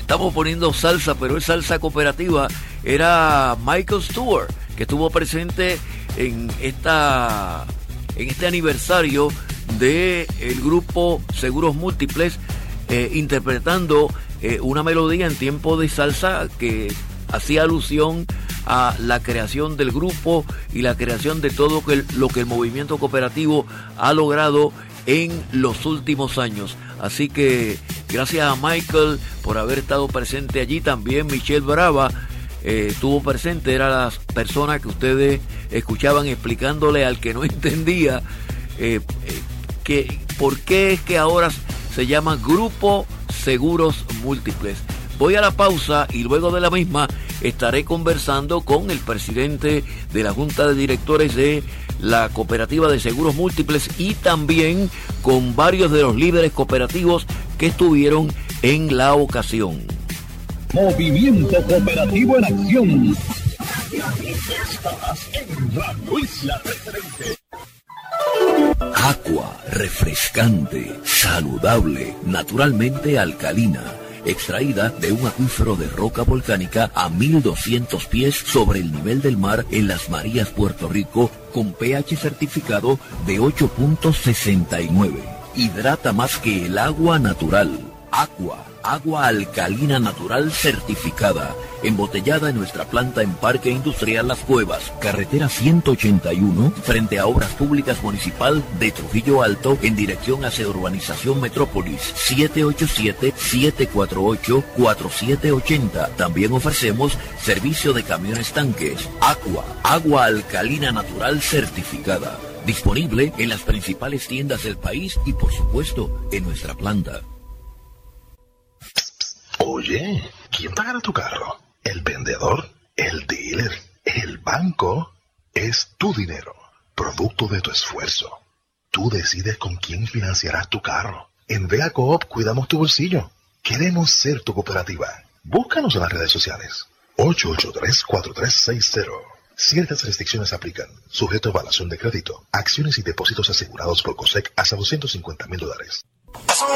estamos poniendo salsa, pero es salsa cooperativa, era Michael Stewart, que estuvo presente en este aniversario del grupo Seguros Múltiples, interpretando una melodía en tiempo de salsa que hacía alusión a la creación del grupo y la creación de todo lo que el movimiento cooperativo ha logrado en los últimos años. Así que gracias a Michael por haber estado presente allí. También Michelle Brava estuvo presente, era la persona que ustedes escuchaban explicándole al que no entendía que por qué es que ahora se llama Grupo Seguros Múltiples. Voy a la pausa y luego de la misma estaré conversando con el presidente de la Junta de Directores de la Cooperativa de Seguros Múltiples y también con varios de los líderes cooperativos que estuvieron en la ocasión. Movimiento Cooperativo en Acción. Estás en Radio Isla Referente. Aqua, refrescante, saludable, naturalmente alcalina, extraída de un acuífero de roca volcánica a 1200 pies sobre el nivel del mar en Las Marías, Puerto Rico, con pH certificado de 8.69. Hidrata más que el agua natural. Aqua, agua alcalina natural certificada, embotellada en nuestra planta en Parque Industrial Las Cuevas, carretera 181, frente a Obras Públicas Municipal de Trujillo Alto, en dirección hacia Urbanización Metrópolis, 787-748-4780. También ofrecemos servicio de camiones tanques. Aqua, agua alcalina natural certificada, disponible en las principales tiendas del país y por supuesto en nuestra planta. Oye, ¿quién pagará tu carro? ¿El vendedor? ¿El dealer? ¿El banco? Es tu dinero, producto de tu esfuerzo. Tú decides con quién financiarás tu carro. En Vega Coop cuidamos tu bolsillo. Queremos ser tu cooperativa. Búscanos en las redes sociales. 883-4360. Ciertas restricciones aplican. Sujeto a evaluación de crédito. Acciones y depósitos asegurados por COSEC hasta $250,000.